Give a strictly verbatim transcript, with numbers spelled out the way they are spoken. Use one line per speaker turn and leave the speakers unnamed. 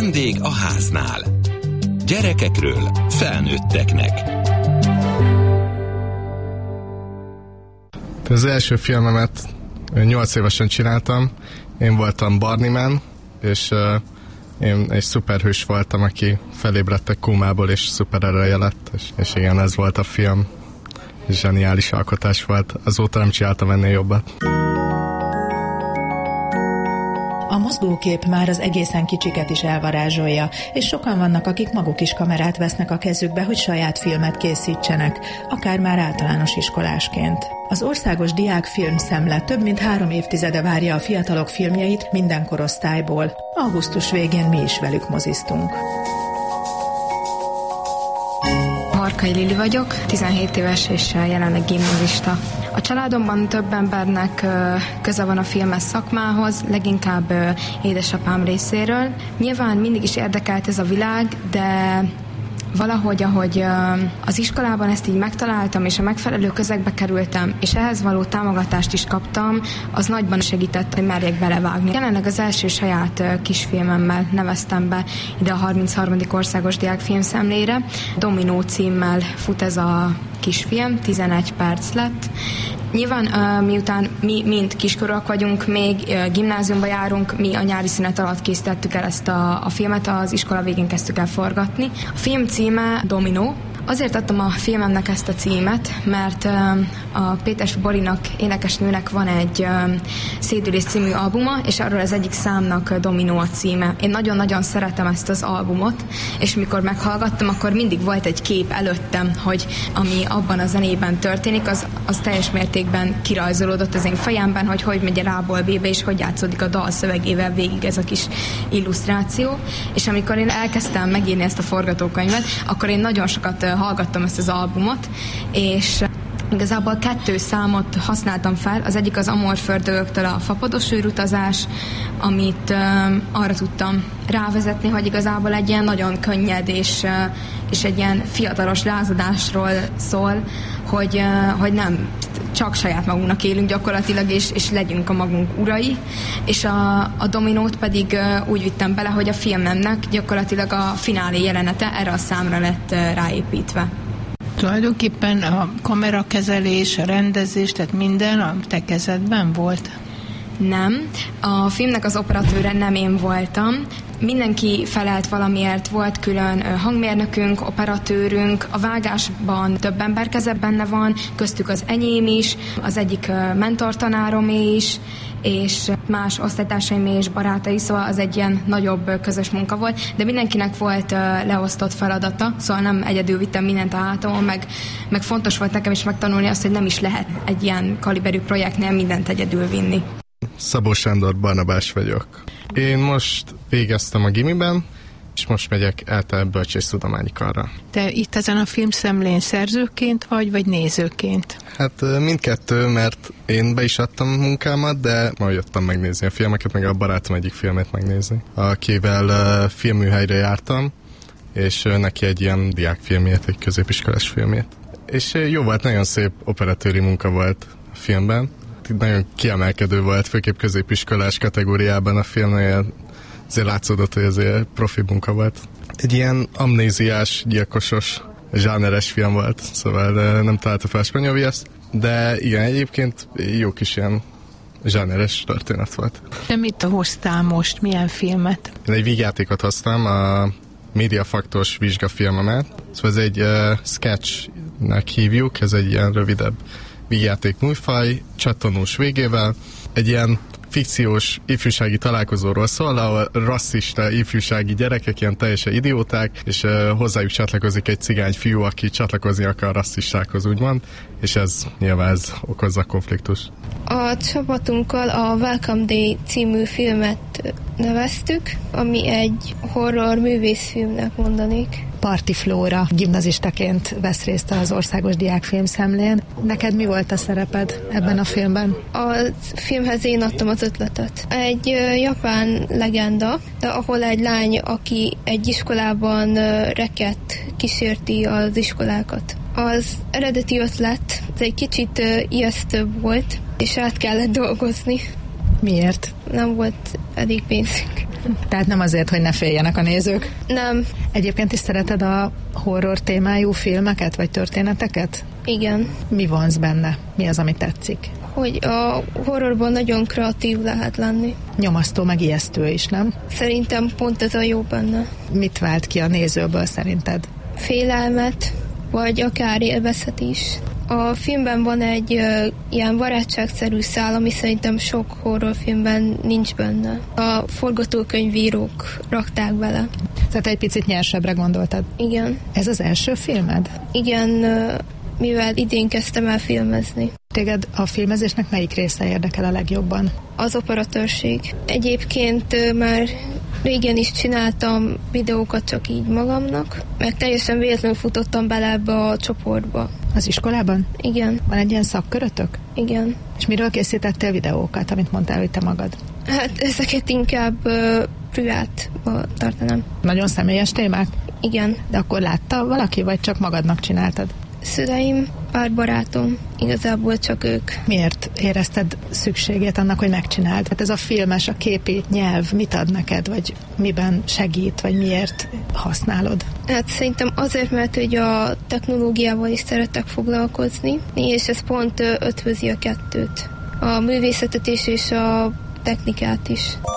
Vendég a háznál. Gyerekekről felnőtteknek.
Az első filmemet nyolc évesen csináltam. Én voltam Barney Man, és uh, én egy szuperhős voltam, aki felébredtek kómából, és szuperereje lett, és, és igen, ez volt a film. Zseniális alkotás volt. Azóta nem csináltam ennél jobbat.
A mozgókép már az egészen kicsiket is elvarázsolja, és sokan vannak, akik maguk is kamerát vesznek a kezükbe, hogy saját filmet készítsenek, akár már általános iskolásként. Az Országos Diákfilm Szemle több mint három évtizede várja a fiatalok filmjeit minden korosztályból. Augusztus végén mi is velük moziztunk.
Markai Lili vagyok, tizenhét éves és jelenleg gimnazista. A családomban több embernek köze van a filmes szakmához, leginkább édesapám részéről. Nyilván mindig is érdekelt ez a világ, de valahogy, ahogy az iskolában ezt így megtaláltam, és a megfelelő közegbe kerültem, és ehhez való támogatást is kaptam, az nagyban segített, hogy merjek belevágni. Jelenleg az első saját kisfilmemmel neveztem be ide a harmincharmadik Országos Diákfilmszemlére. Dominó címmel fut ez a kisfilm, tizenegy perc lett. Nyilván uh, miután mi mind kiskorúak vagyunk, még uh, gimnáziumba járunk, mi a nyári szünet alatt készítettük el ezt a, a filmet, az iskola végén kezdtük el forgatni. A film címe Dominó. Azért adtam a filmemnek ezt a címet, mert uh, a Péters Borinak, énekesnőnek van egy uh, Szédülés című albuma, és arról az egyik számnak uh, Dominó a címe. Én nagyon-nagyon szeretem ezt az albumot, és mikor meghallgattam, akkor mindig volt egy kép előttem, hogy ami abban a zenében történik, az, az teljes mértékben kirajzolódott az én fejemben, hogy hogy megy A-ból B-be, és hogy játszódik a dal szövegével végig ez a kis illusztráció. És amikor én elkezdtem megírni ezt a forgatókönyvet, akkor én nagyon sokat hallgattam ezt az albumot, és igazából kettő számot használtam fel. Az egyik az Amorföldöktől a Fapados űrutazás, amit uh, arra tudtam rávezetni, hogy igazából egy ilyen nagyon könnyed és, uh, és egy ilyen fiatalos lázadásról szól, hogy, uh, hogy nem csak saját magunknak élünk gyakorlatilag, és, és legyünk a magunk urai, és a, a Dominót pedig uh, úgy vittem bele, hogy a filmemnek gyakorlatilag a finálé jelenete erre a számra lett uh, ráépítve.
Tulajdonképpen a kamerakezelés, a rendezés, tehát minden a te kezedben volt?
Nem. A filmnek az operatőre nem én voltam. Mindenki felelt valamiért, volt külön hangmérnökünk, operatőrünk, a vágásban több ember keze benne van, köztük az enyém is, az egyik mentortanárom is, és más osztálytársaim és barátai, szóval az egy ilyen nagyobb közös munka volt, de mindenkinek volt leosztott feladata, szóval nem egyedül vittem mindent a hátamon, meg, meg fontos volt nekem is megtanulni azt, hogy nem is lehet egy ilyen kaliberű projektnél mindent egyedül vinni.
Szabó Sándor Barnabás vagyok. Én most végeztem a gimiben, és most megyek ELTE bölcsésztudományi karra.
Te itt ezen a filmszemlén szerzőként vagy, vagy nézőként?
Hát mindkettő, mert én be is adtam munkámat, de ma jöttem megnézni a filmeket, meg a barátom egyik filmét megnézni, akivel uh, filmműhelyre jártam, és uh, neki egy ilyen diákfilmjét, egy középiskolás filmjét. És uh, jó volt, nagyon szép operatőri munka volt a filmben. Nagyon kiemelkedő volt, főképp középiskolás kategóriában a film, azért látszódott, hogy azért profi munka volt. Egy ilyen amnéziás, gyilkosos, zsáneres film volt, szóval nem találta fel spanyol viaszt, de igen, egyébként jó kis ilyen zsáneres történet volt.
De mit hoztál most? Milyen filmet?
Én egy vígjátékot hoztam, a Mediafaktos vizsgafilmemet. Szóval ez egy uh, sketchnek hívjuk, ez egy ilyen rövidebb vígjáték műfaj, csatornós végével. Egy ilyen fikciós ifjúsági találkozóról szól, ahol rasszista ifjúsági gyerekek, ilyen teljesen idióták, és uh, hozzájuk csatlakozik egy cigány fiú, aki csatlakozni akar rasszistákhoz, úgymond, és ez nyilván ez okozza konfliktus.
A csapatunkkal a Welcome Day című filmet neveztük, ami egy horror művészfilmnek mondanék.
Parti Flóra gimnazistaként vesz részt az Országos Diákfilmszemlén. Neked mi volt a szereped ebben a filmben?
A filmhez én adtam az ötletet. Egy uh, japán legenda, ahol egy lány, aki egy iskolában uh, reket kísérti az iskolákat. Az eredeti ötlet ez egy kicsit uh, ijesztőbb volt, és át kellett dolgozni.
Miért?
Nem volt elég pénzünk.
Tehát nem azért, hogy ne féljenek a nézők?
Nem.
Egyébként is szereted a horror témájú filmeket, vagy történeteket?
Igen.
Mi vonz benne? Mi az, ami tetszik?
Hogy a horrorban nagyon kreatív lehet lenni.
Nyomasztó, meg ijesztő is, nem?
Szerintem pont ez a jó benne.
Mit vált ki a nézőből szerinted?
Félelmet, vagy akár élvezet is. A filmben van egy uh, ilyen barátságszerű szál, ami szerintem sok horrorfilmben nincs benne. A forgatókönyvírók rakták bele.
Tehát egy picit nyersebbre gondoltad?
Igen.
Ez az első filmed?
Igen, uh, mivel idén kezdtem el filmezni.
Téged a filmezésnek melyik része érdekel a legjobban?
Az operatőrség. Egyébként uh, már régen is csináltam videókat csak így magamnak, meg teljesen véletlenül futottam bele ebbe a csoportba.
Az iskolában?
Igen.
Van egy ilyen szakkörötök?
Igen.
És miről készítettél videókat, amit mondtál, hogy te magad?
Hát ezeket inkább uh, privátba tartanám.
Nagyon személyes témák?
Igen.
De akkor látta valaki, vagy csak magadnak csináltad?
Szüleim, pár barátom, igazából csak ők.
Miért érezted szükségét annak, hogy megcsináld? Hát ez a filmes, a képi nyelv mit ad neked, vagy miben segít, vagy miért használod?
Hát szerintem azért, mert hogy a technológiával is szeretek foglalkozni, és ez pont ötvözi a kettőt. A művészetet is, és a technikát is.